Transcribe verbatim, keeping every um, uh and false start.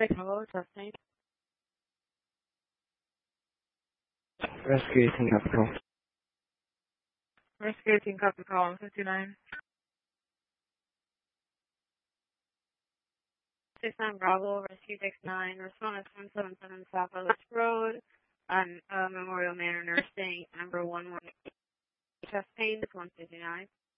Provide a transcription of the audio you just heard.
Hello, testing. Rescue eighteen Capital. Rescue eighteen copy call one fifty-nine. six nine Bravo, Rescue six nine, respondent one seven seven South Ellis Road, on uh, Memorial Manor Nursing, number one one, chest pain, one fifty-nine.